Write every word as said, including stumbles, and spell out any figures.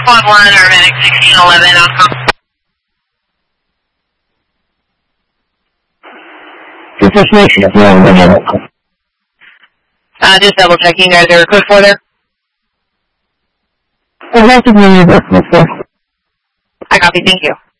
Squad one, Airmedic sixteen eleven, outcome. Information of one minute. Uh, just double checking, guys. There a code four there? I have to be able to. I copy, thank you.